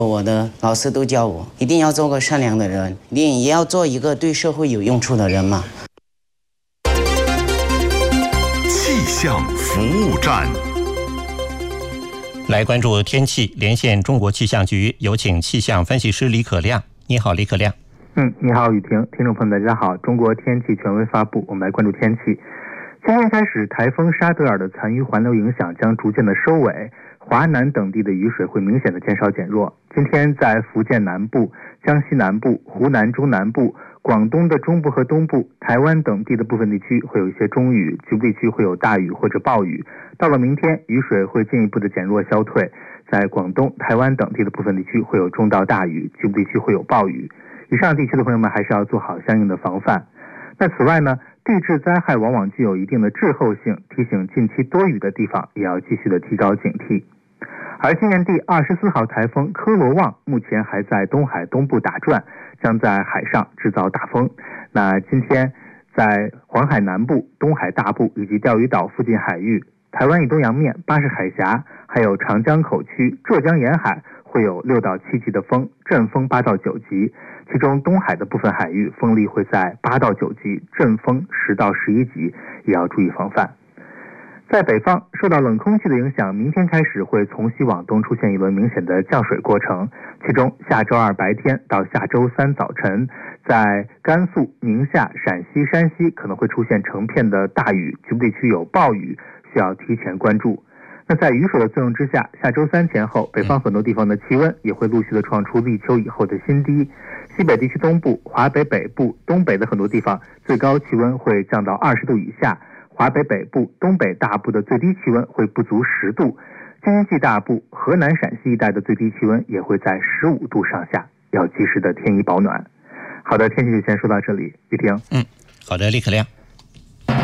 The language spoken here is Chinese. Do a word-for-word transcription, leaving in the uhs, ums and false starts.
我的老师都教我，一定要做个善良的人，一定也要做一个对社会有用处的人嘛。 气象服务站， 来关注天气，连线中国气象局，有请气象分析师李可亮。你好，李可亮。 嗯，你好，雨婷，听众朋友们，大家好。中国天气权威发布，我们来关注天气。今天开始，台风沙德尔的残余环流影响将逐渐的收尾，华南等地的雨水会明显的减少减弱。今天在福建南部、江西南部、湖南中南部、广东的中部和东部、台湾等地的部分地区会有一些中雨，局部地区会有大雨或者暴雨。到了明天，雨水会进一步的减弱消退，在广东、台湾等地的部分地区会有中到大雨，局部地区会有暴雨。以上地区的朋友们还是要做好相应的防范。那此外呢，地质灾害往往具有一定的滞后性，提醒近期多雨的地方也要继续的提高警惕。而今年第二十四号台风科罗旺目前还在东海东部打转，将在海上制造大风。那今天在黄海南部、东海大部以及钓鱼岛附近海域、台湾以东洋面、巴士海峡，还有长江口区、浙江沿海会有六到七级的风，阵风八到九级。其中东海的部分海域风力会在八到九级，阵风十到十一级，也要注意防范。在北方，受到冷空气的影响，明天开始会从西往东出现一轮明显的降水过程。其中下周二白天到下周三早晨，在甘肃、宁夏、陕西、山西可能会出现成片的大雨，局部地区有暴雨，需要提前关注。那在雨水的作用之下，下周三前后，北方很多地方的气温也会陆续的创出立秋以后的新低。西北地区东部、华北北部、东北的很多地方最高气温会降到二十度以下，华北北部、东北大部的最低气温会不足十度，京畿大部、河南、陕西一带的最低气温也会在十五度上下，要及时的添衣保暖。好的，天气就先说到这里，雨婷。 嗯，好的，李可亮。